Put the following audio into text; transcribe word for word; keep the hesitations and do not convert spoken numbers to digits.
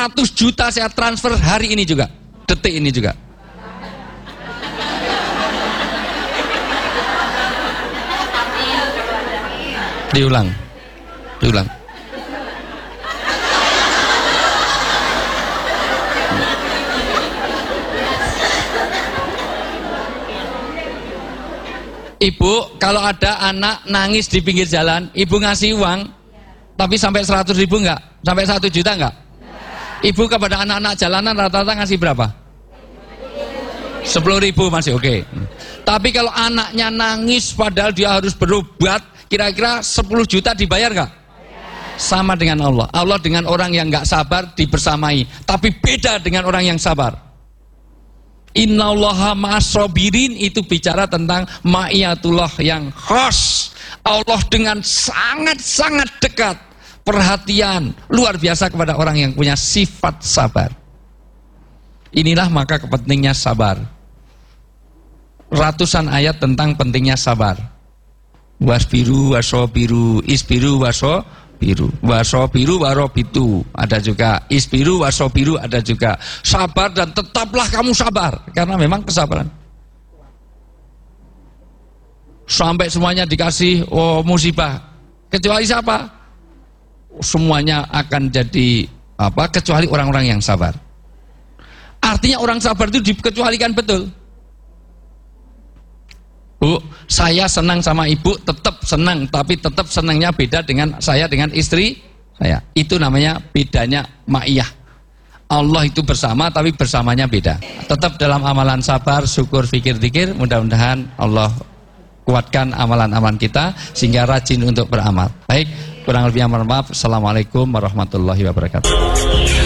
seratus juta saya transfer hari ini juga, detik ini juga. Diulang, diulang. Ibu, kalau ada anak nangis di pinggir jalan, ibu ngasih uang, tapi sampai seratus ribu enggak? Sampai satu juta enggak? Ibu kepada anak-anak jalanan rata-rata ngasih berapa? sepuluh ribu masih oke. Okay. Tapi kalau anaknya nangis padahal dia harus berobat, kira-kira sepuluh juta dibayar enggak? Sama dengan Allah. Allah dengan orang yang enggak sabar dibersamai, tapi beda dengan orang yang sabar. Innallaha ma'as-sabirin itu bicara tentang ma'iyatullah yang khas. Allah dengan sangat-sangat dekat, perhatian luar biasa kepada orang yang punya sifat sabar. Inilah maka pentingnya sabar. Ratusan ayat tentang pentingnya sabar. Wasbiru wasobiru, isbiru wasobiru. Biru, wasobiru warobitu, ada juga isbiru wasobiru, ada juga sabar dan tetaplah kamu sabar, karena memang kesabaran. Sampai semuanya dikasih oh, musibah, kecuali siapa? Semuanya akan jadi apa? Kecuali orang-orang yang sabar. Artinya orang sabar itu dikecualikan betul. Bu, saya senang sama ibu, tetap senang, tapi tetap senangnya beda dengan saya dengan istri saya. Itu namanya bedanya ma'iyah. Allah itu bersama, tapi bersamanya beda. Tetap dalam amalan sabar, syukur, fikir-fikir, mudah-mudahan Allah kuatkan amalan-amalan kita, sehingga rajin untuk beramal. Baik, kurang lebihnya mohon maaf. Assalamualaikum warahmatullahi wabarakatuh.